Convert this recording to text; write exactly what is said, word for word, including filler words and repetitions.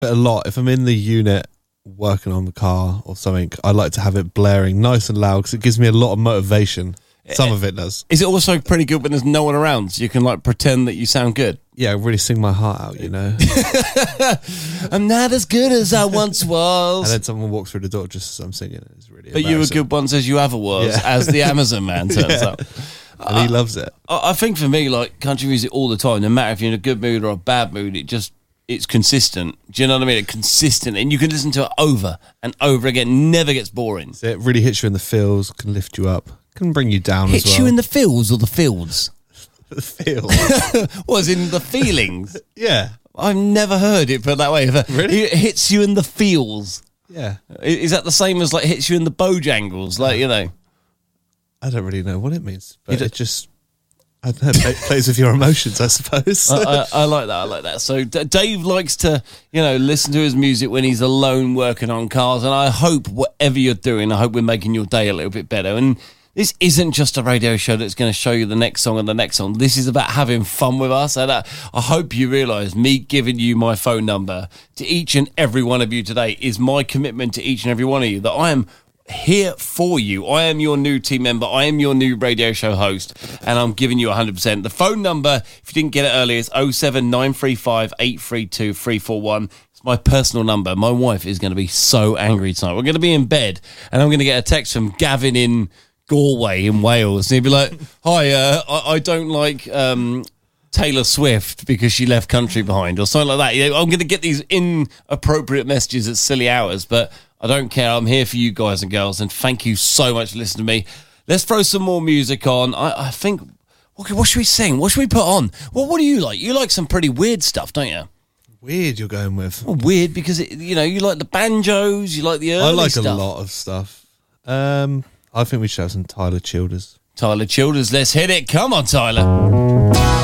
But a lot. If I'm in the unit working on the car or something, I like to have it blaring nice and loud because it gives me a lot of motivation. Some of it does. Is it also pretty good when there's no one around, so you can like pretend that you sound good? Yeah, really sing my heart out, you know. I'm not as good as I once was. And then someone walks through the door just as I'm singing. It's really. But you were good once as you ever was, yeah. as the Amazon man turns yeah. up. And he loves it. I, I think for me, like country music all the time, no matter if you're in a good mood or a bad mood, it just it's consistent. Do you know what I mean? It's consistent, and you can listen to it over and over again. Never gets boring. So it really hits you in the feels, can lift you up, can bring you down Hits as well. you in the feels or the fields? the feels. Was in the feelings. Yeah. I've never heard it put that way. Really? It hits you in the feels. Yeah. Is that the same as like hits you in the bojangles? Like, you know. I don't really know what it means, but it just, I don't know, play, plays with your emotions, I suppose. I, I, I like that. I like that. So D- Dave likes to, you know, listen to his music when he's alone working on cars. And I hope whatever you're doing, I hope we're making your day a little bit better. And this isn't just a radio show that's going to show you the next song and the next song. This is about having fun with us. And I, I hope you realise me giving you my phone number to each and every one of you today is my commitment to each and every one of you that I am here for you. I am your new team member. I am your new radio show host, and I'm giving you one hundred percent. The phone number, if you didn't get it earlier, is oh seven nine three five eight three two three four one. It's my personal number. My wife is going to be so angry tonight. We're going to be in bed, and I'm going to get a text from Gavin in Galway in Wales, and he'll be like, hi, uh, I, I don't like um, Taylor Swift because she left country behind, or something like that. You know, I'm going to get these inappropriate messages at silly hours, but I don't care. I'm here for you guys and girls, and thank you so much for listening to me. Let's throw some more music on. I, I think, what, what should we sing? What should we put on? Well, what do you like? You like some pretty weird stuff, don't you? Weird you're going with. Well, weird because, it, you know, you like the banjos, you like the early I like stuff. a lot of stuff. Um, I think we should have some Tyler Childers. Tyler Childers, let's hit it. Come on, Tyler.